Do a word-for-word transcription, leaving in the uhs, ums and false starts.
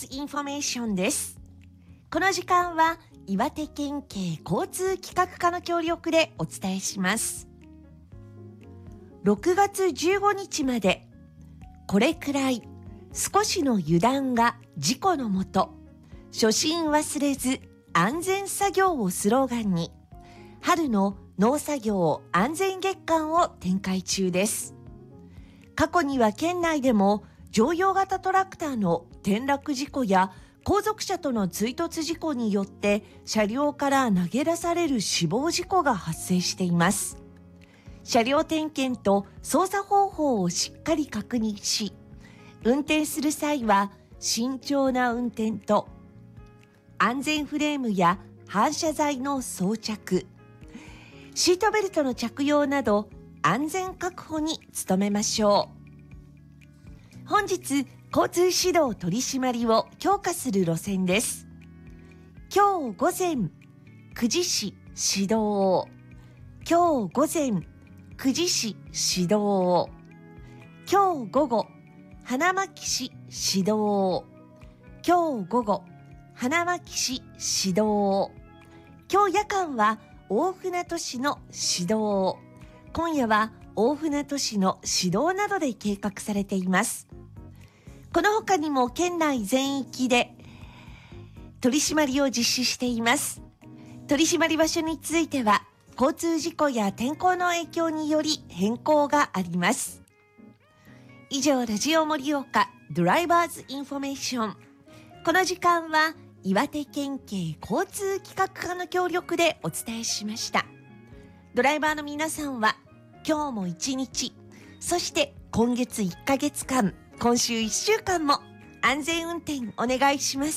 ズインフォメーションです。この時間は岩手県警交通企画課の協力でお伝えします。ろくがつじゅうごにちまで、これくらい少しの油断が事故のもと、初心忘れず安全作業をスローガンに、春の農作業安全月間を展開中です。過去には県内でも乗用型トラクターの転落事故や後続車との追突事故によって車両から投げ出される死亡事故が発生しています。車両点検と操作方法をしっかり確認し、運転する際は慎重な運転と安全フレームや反射材の装着、シートベルトの着用など安全確保に努めましょう。本日、交通指導取り締まりを強化する路線です。今日午前くじ市指導、今日午前くじ市指導、今日午後花巻市指導、今日午後花巻市指導、今日夜間は大船渡市の指導、今夜は大船渡市の指導などで計画されています。この他にも県内全域で取り締まりを実施しています。取り締まり場所については交通事故や天候の影響により変更があります。以上、ラジオ盛岡ドライバーズインフォメーション。この時間は岩手県警交通企画課の協力でお伝えしました。ドライバーの皆さんは今日も一日、そして今月いっかげつかん、今週いっしゅうかんも安全運転お願いします。